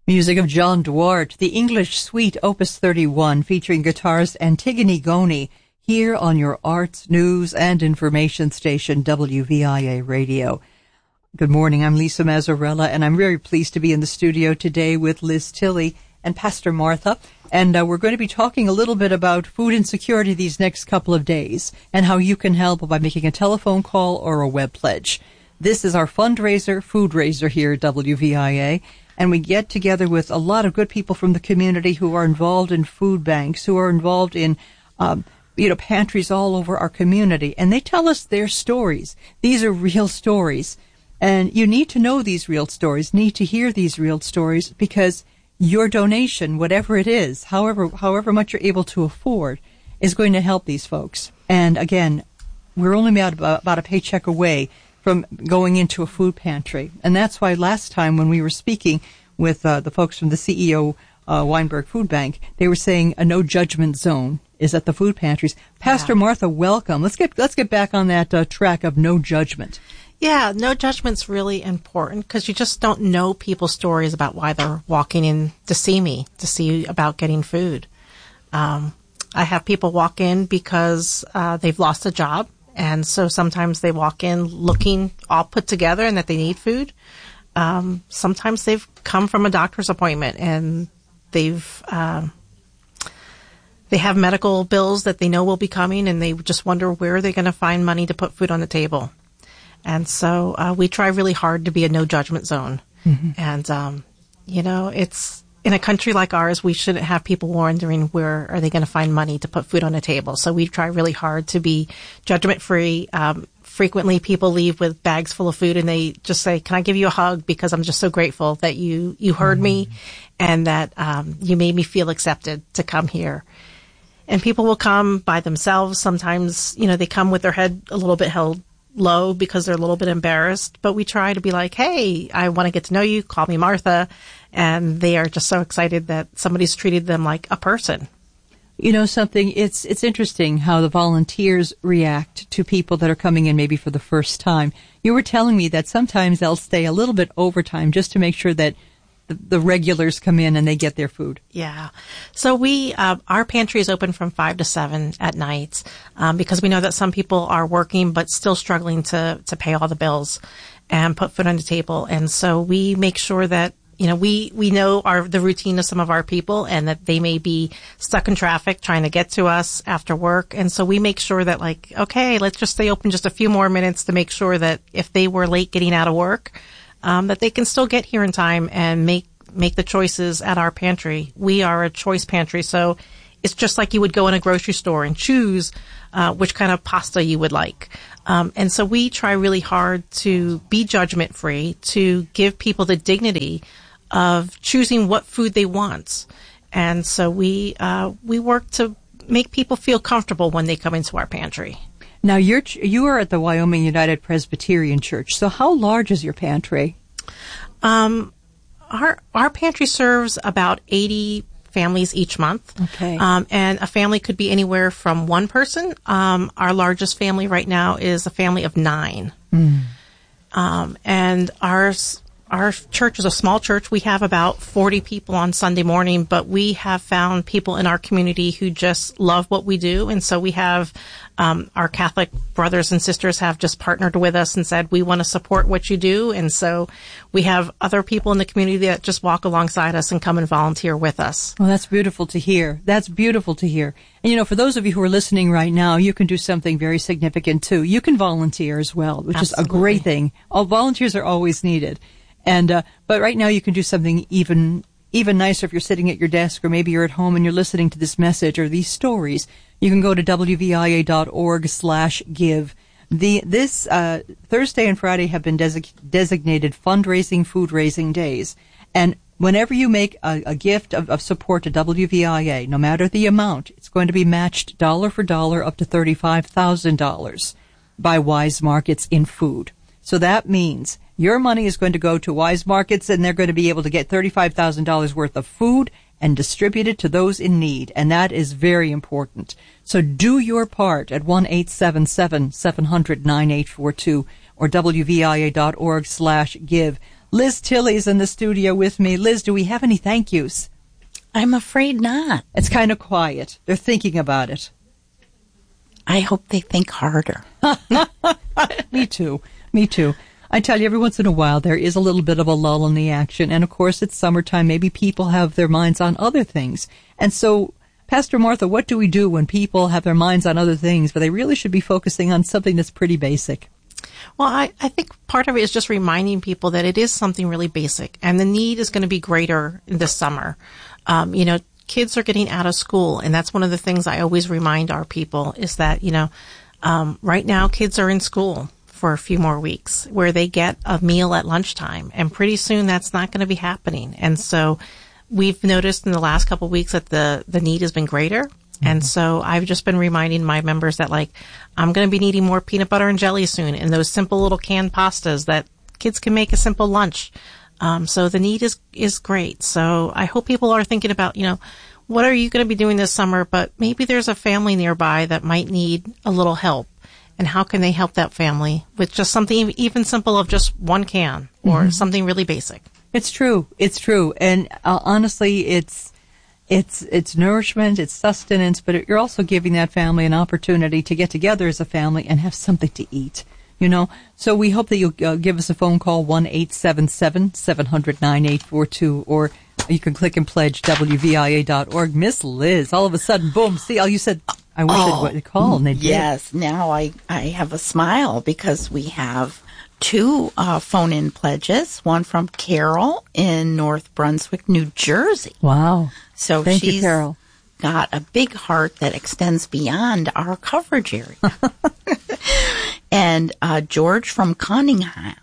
Music of John Duarte, the English Suite Opus 31, featuring guitarist Antigone Goni, here on your arts, news, and information station, WVIA Radio. Good morning, I'm Lisa Mazzarella, and I'm very pleased to be in the studio today with Liz Tilley and Pastor Martha, and we're going to be talking a little bit about food insecurity these next couple of days, and how you can help by making a telephone call or a web pledge. This is our fundraiser, food raiser here at WVIA, and we get together with a lot of good people from the community who are involved in food banks, who are involved in, pantries all over our community. And they tell us their stories. These are real stories. And you need to know these real stories, need to hear these real stories, because your donation, whatever it is, however much you're able to afford, is going to help these folks. And again, we're only about a paycheck away from going into a food pantry. And that's why last time when we were speaking with the folks from the CEO Weinberg Food Bank, they were saying a no judgment zone is at the food pantries. Pastor Martha, welcome. Let's get back on that track of no judgment. Yeah, no judgment's really important because you just don't know people's stories about why they're walking in to see about getting food. I have people walk in because they've lost a job. And so sometimes they walk in looking all put together and that they need food. Sometimes they've come from a doctor's appointment and they have medical bills that they know will be coming, and they just wonder where they're going to find money to put food on the table. And so we try really hard to be a no judgment zone. Mm-hmm. And, it's in a country like ours, we shouldn't have people wondering where are they going to find money to put food on the table. So we try really hard to be judgment free. Frequently people leave with bags full of food and they just say, can I give you a hug? Because I'm just so grateful that you heard me and that you made me feel accepted to come here. And people will come by themselves. Sometimes, they come with their head a little bit held low because they're a little bit embarrassed. But we try to be like, hey, I want to get to know you. Call me Martha. And they are just so excited that somebody's treated them like a person. You know something? It's interesting how the volunteers react to people that are coming in maybe for the first time. You were telling me that sometimes they'll stay a little bit overtime just to make sure that the regulars come in and they get their food. Yeah. So our pantry is open from 5 to 7 at night because we know that some people are working but still struggling to pay all the bills and put food on the table. And so we make sure that we know the routine of some of our people and that they may be stuck in traffic trying to get to us after work. And so we make sure that okay, let's just stay open just a few more minutes to make sure that if they were late getting out of work, that they can still get here in time and make the choices at our pantry. We are a choice pantry, so it's just like you would go in a grocery store and choose which kind of pasta you would like. And so we try really hard to be judgment free, to give people the dignity of choosing what food they want. And so we work to make people feel comfortable when they come into our pantry. Now, you are at the Wyoming United Presbyterian Church. So how large is your pantry? Our pantry serves about 80 families each month. Okay. And a family could be anywhere from one person. Our largest family right now is a family of 9. Mm. And our church is a small church. We have about 40 people on Sunday morning, but we have found people in our community who just love what we do. And so we have our Catholic brothers and sisters have just partnered with us and said, we want to support what you do. And so we have other people in the community that just walk alongside us and come and volunteer with us. Well, that's beautiful to hear. That's beautiful to hear. And, for those of you who are listening right now, you can do something very significant, too. You can volunteer as well, which Absolutely. Is a great thing. All volunteers are always needed. And but right now you can do something even nicer if you're sitting at your desk or maybe you're at home and you're listening to this message or these stories. You can go to wvia.org/give. This Thursday and Friday have been designated fundraising, food raising days. And whenever you make a gift of support to WVIA, no matter the amount, it's going to be matched dollar for dollar up to $35,000 by Wise Markets in food. So that means your money is going to go to Wise Markets, and they're going to be able to get $35,000 worth of food and distribute it to those in need, and that is very important. So do your part at 1-877-700-9842 or WVIA.org/give. Liz Tilley's in the studio with me. Liz, do we have any thank yous? I'm afraid not. It's kind of quiet. They're thinking about it. I hope they think harder. Me too. I tell you, every once in a while, there is a little bit of a lull in the action. And, of course, it's summertime. Maybe people have their minds on other things. And so, Pastor Martha, what do we do when people have their minds on other things, but they really should be focusing on something that's pretty basic? Well, I think part of it is just reminding people that it is something really basic, and the need is going to be greater this summer. Kids are getting out of school, and that's one of the things I always remind our people is that, right now kids are in school for a few more weeks where they get a meal at lunchtime, and pretty soon that's not going to be happening. And so we've noticed in the last couple of weeks that the need has been greater. And so I've just been reminding my members that, I'm going to be needing more peanut butter and jelly soon, and those simple little canned pastas that kids can make a simple lunch. So the need is great. So I hope people are thinking about, what are you going to be doing this summer? But maybe there's a family nearby that might need a little help. And how can they help that family with just something even simple of just one can or something really basic? It's true. And honestly, it's nourishment, it's sustenance, but you're also giving that family an opportunity to get together as a family and have something to eat, So we hope that you'll give us a phone call, 1-877-700-9842, or you can click and pledge WVIA.org. Miss Liz, all of a sudden, boom, see, you said, I wish they'd call, and they did. Yes, now I have a smile because we have two phone-in pledges, one from Carol in North Brunswick, New Jersey. Wow. So Thank she's you, Carol. Got a big heart that extends beyond our coverage area. And George from Conningham.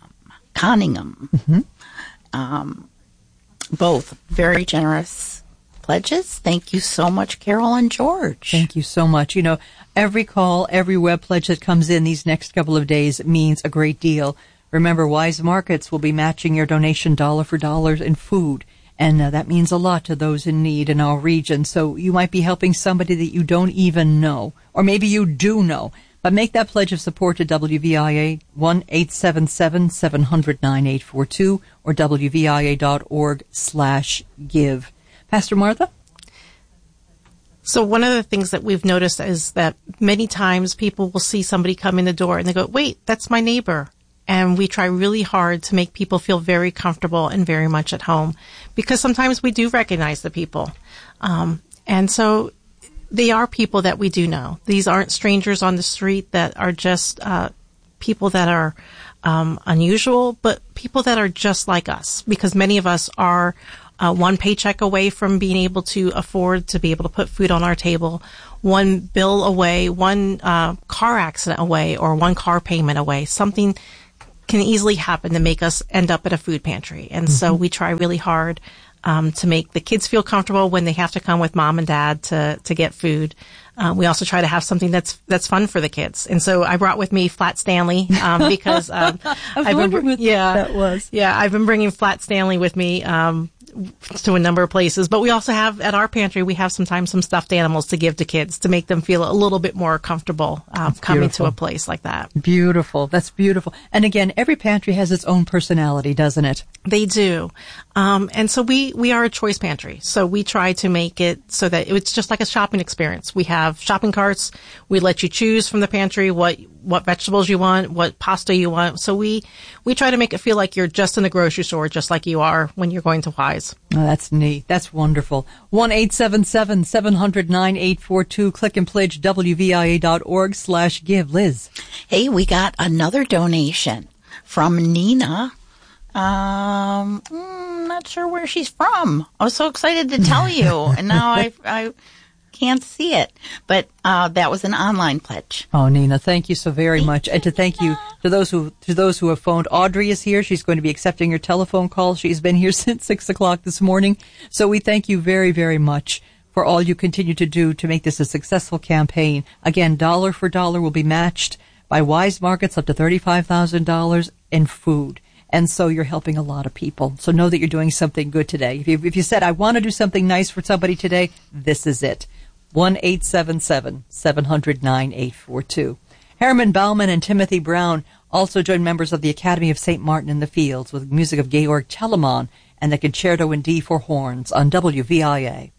Both very generous pledges. Thank you so much, Carol and George. Thank you so much. Every call, every web pledge that comes in these next couple of days means a great deal. Remember, Wise Markets will be matching your donation dollar for dollar in food. And that means a lot to those in need in our region. So you might be helping somebody that you don't even know. Or maybe you do know. But make that pledge of support to WVIA, 1-877-700-9842 or WVIA.org/give. Pastor Martha? So one of the things that we've noticed is that many times people will see somebody come in the door and they go, wait, that's my neighbor. And we try really hard to make people feel very comfortable and very much at home because sometimes we do recognize the people. And so they are people that we do know. These aren't strangers on the street that are just people that are unusual, but people that are just like us because many of us are one paycheck away from being able to afford to be able to put food on our table, one bill away, one car accident away, or one car payment away. Something can easily happen to make us end up at a food pantry. And so we try really hard to make the kids feel comfortable when they have to come with mom and dad to get food. We also try to have something that's fun for the kids. And so I brought with me Flat Stanley because I've been bringing Flat Stanley with me to a number of places. But we also have at our pantry, we have sometimes some stuffed animals to give to kids to make them feel a little bit more comfortable coming to a place like that. Beautiful. That's beautiful. And again, every pantry has its own personality, doesn't it? They do. And so we are a choice pantry. So we try to make it so that it's just like a shopping experience. We have shopping carts. We let you choose from the pantry what vegetables you want, what pasta you want. So we try to make it feel like you're just in the grocery store, just like you are when you're going to Wise. Oh, that's neat. That's wonderful. 1-877-700-9842. Click and pledge WVIA.org/give. Liz. Hey, we got another donation from Nina. Not sure where she's from. I was so excited to tell you, and now I can't see it. But that was an online pledge. Oh, Nina, thank you so very much. And to thank you to those who have phoned. Audrey is here. She's going to be accepting your telephone call. She's been here since 6 o'clock this morning. So we thank you very, very much for all you continue to do to make this a successful campaign. Again, dollar for dollar will be matched by Wise Markets up to $35,000 in food. And so you're helping a lot of people. So know that you're doing something good today. If you said, I want to do something nice for somebody today, this is it. 1-877-700-9842. Herman Bauman and Timothy Brown Also join members of the Academy of St. Martin in the Fields with music of Georg Telemann and the Concerto in D for Horns on WVIA.